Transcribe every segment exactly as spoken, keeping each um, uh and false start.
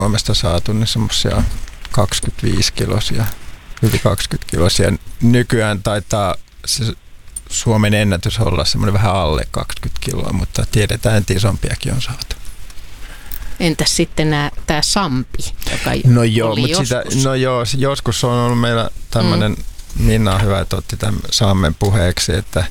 Suomesta saatu, niin semmoisia kaksikymmentäviisi kilosia, yli kaksikymmentä kilosia. Nykyään taitaa se Suomen ennätys olla semmoinen vähän alle kaksikymmentä kiloa, mutta tiedetään, että isompiakin on saatu. Entäs sitten tämä sampi, joka no joo, oli mutta joskus? Sitä, no joo, joskus on ollut meillä tämmöinen, mm. Minna on hyvä, että otti tämän saamen puheeksi, että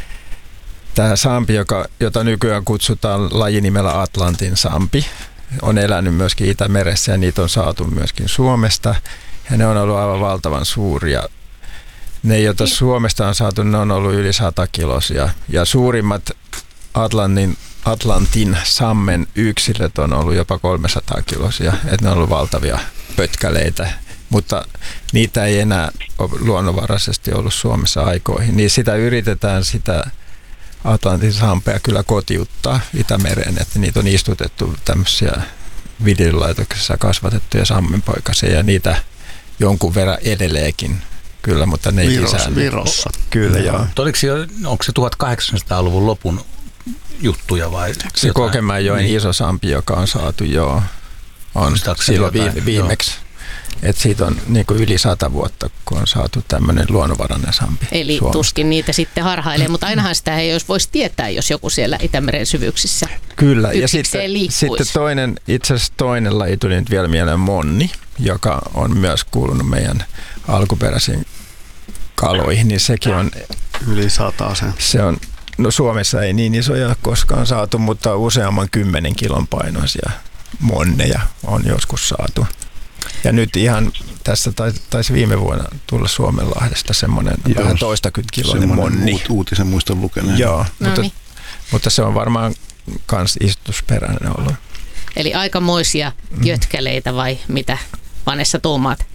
tämä sampi, joka, jota nykyään kutsutaan lajinimellä Atlantin sampi, on elänyt myöskin Itämeressä ja niitä on saatu myöskin Suomesta. Ja ne on ollut aivan valtavan suuria. Ne, joita Suomesta on saatu, ne on ollut yli sata kilosia. Ja suurimmat Atlantin, Atlantin sammen yksilöt on ollut jopa kolmesataa kilosia. Että ne on ollut valtavia pötkäleitä. Mutta niitä ei enää ole luonnonvaraisesti ollut Suomessa aikoihin. Niin sitä yritetään sitä Atlantin sampea kyllä kotiuttaa Itämereen, että niitä on istutettu tämmöisiä viljelylaitoksissa kasvatettuja sammenpoikasia ja niitä jonkun verran edelleenkin kyllä, mutta ne ei Viros, lisäänny. Virossa. Kyllä, joo. joo. Oliko se, onko se tuhatkahdeksansataaluvun lopun juttuja vai? Se Kokemäenjoen niin. Iso sampi, joka on saatu jo on silloin viime, viimeksi. Että siitä on niin kuin yli sata vuotta, kun on saatu tämmöinen luonnonvarainen sampi Eli Suomesta. Tuskin niitä sitten harhailee, mutta ainahan sitä ei voisi tietää, jos joku siellä Itämeren syvyyksissä Kyllä, ja sitten, liikkuisi. sitten toinen, itse asiassa toinen laji tuli nyt vielä mieleen monni, joka on myös kuulunut meidän alkuperäisiin kaloihin, niin sekin on yli sata sen. Se on, no Suomessa ei niin isoja koskaan saatu, mutta useamman kymmenen kilon painoisia monneja on joskus saatu. Ja nyt ihan tässä taisi, taisi viime vuonna tulla Suomenlahdesta semmoinen Joo, vähän toistakymmentä kiloinen monni. Uut, uutisen muistan lukeneen. Joo, mutta, mutta se on varmaan kans istutusperäinen ollut. Eli aikamoisia jötkäleitä vai mitä Vanessa tuumaat?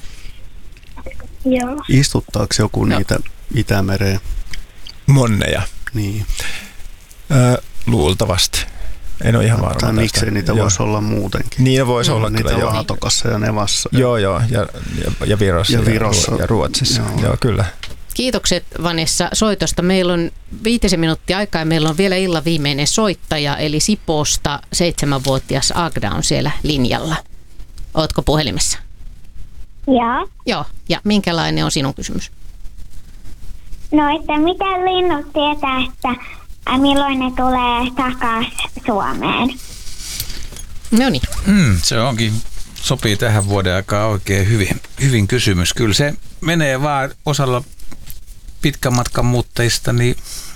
Joo. Istuttaako joku no. niitä Itämereen? Monneja? Niin. Ö, luultavasti. En ole ihan varma tästä. Miksei niitä joo. voisi olla muutenkin. Niin voisi olla niitä kyllä. Niitä Laatokassa ja Nevassa. Joo, joo. Ja, ja, ja Virossa ja, Virossa. ja, ja Ruotsissa. Joo. joo, kyllä. Kiitokset Vanessa soitosta. Meillä on viitisen minuuttia aikaa ja meillä on vielä illan viimeinen soittaja, eli Sipoosta seitsemänvuotias Agda on siellä linjalla. Ootko puhelimessa? Joo. Joo. Ja minkälainen on sinun kysymys? No, että mitä linnut tietää, että milloin ne tulee takaisin Suomeen? No niin. Hmm, se onkin, sopii tähän vuoden aikaan oikein hyvin, hyvin kysymys. Kyllä se menee vaan osalla pitkän matkan muuttajista, niin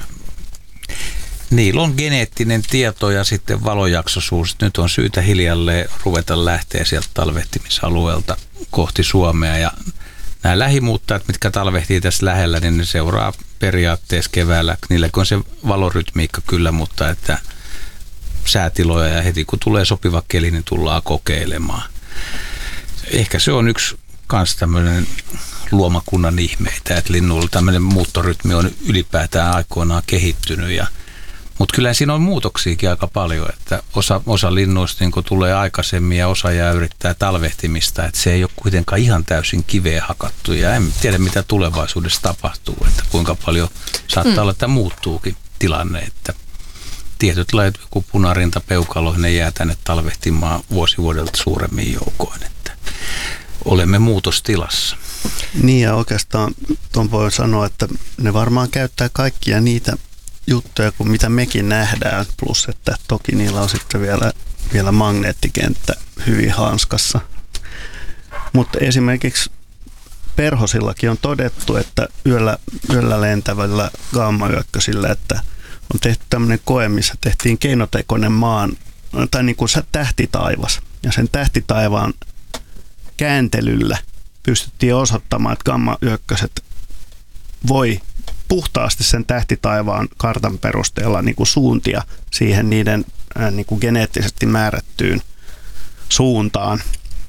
niillä on geneettinen tieto ja sitten valojaksoisuus. Nyt on syytä hiljalleen ruveta lähteä sieltä talvehtimisalueelta kohti Suomea. Ja nämä lähimuuttajat, mitkä talvehtii tässä lähellä, niin ne seuraa periaatteessa keväällä. Niillä on se valorytmiikka kyllä, mutta että säätiloja ja heti kun tulee sopiva keli, niin tullaan kokeilemaan. Ehkä se on yksi kans tämmöinen luomakunnan ihmeitä, että linnuilla tämmöinen muuttorytmi on ylipäätään aikoinaan kehittynyt. Ja, mutta kyllä siinä on muutoksiakin aika paljon, että osa, osa linnuista niin tulee aikaisemmin ja osa jää yrittää talvehtimista, että se ei ole kuitenkaan ihan täysin kiveen hakattu ja en tiedä mitä tulevaisuudessa tapahtuu, että kuinka paljon saattaa mm. olla, että muuttuukin tilanne, että tietyt lajit, joku punarinta, peukalo, ne jää tänne talvehtimaan vuosi vuodelta suuremmin joukoin, että olemme muutostilassa. Niin ja oikeastaan tuon voi sanoa, että ne varmaan käyttää kaikkia niitä juttuja kuin mitä mekin nähdään, plus että toki niillä on sitten vielä, vielä magneettikenttä hyvin hanskassa. Mutta esimerkiksi perhosillakin on todettu, että yöllä, yöllä lentävällä gammayökkösillä, että on tehty tämmöinen koe, missä tehtiin keinotekoinen maan, tai niin kuin tähtitaivas. Ja sen tähtitaivaan kääntelyllä pystyttiin osoittamaan, että gammayökköset voi puhtaasti sen tähtitaivaan kartan perusteella niin kuin suuntia siihen niiden äh, niin kuin geneettisesti määrättyyn suuntaan.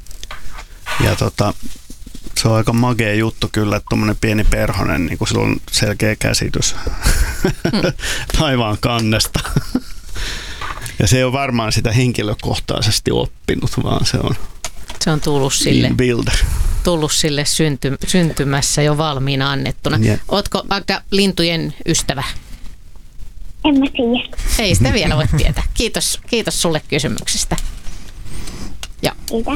Ja tota, se on aika magea juttu kyllä, että tuommoinen pieni perhonen, niin kuin sillä on selkeä käsitys taivaan kannesta. Ja se ei ole varmaan sitä henkilökohtaisesti oppinut, vaan se on, se on tullut sille, tullut sille synty, syntymässä jo valmiina annettuna. Yeah. Ootko Agda lintujen ystävä? En mä tiedä. Ei sitä vielä voi tietää. Kiitos, kiitos sulle kysymyksestä. Joo. Kiitos.